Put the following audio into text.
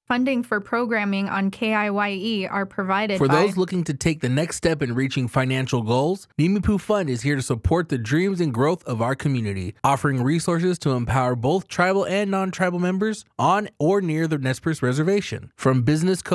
Funding for programming on KIYE are provided For by those looking to take the next step in reaching financial goals, Mimi Poo Fund is here to support the dreams and growth of our community, offering resources to empower both tribal and non-tribal members on or near the Nez Perce Reservation. From business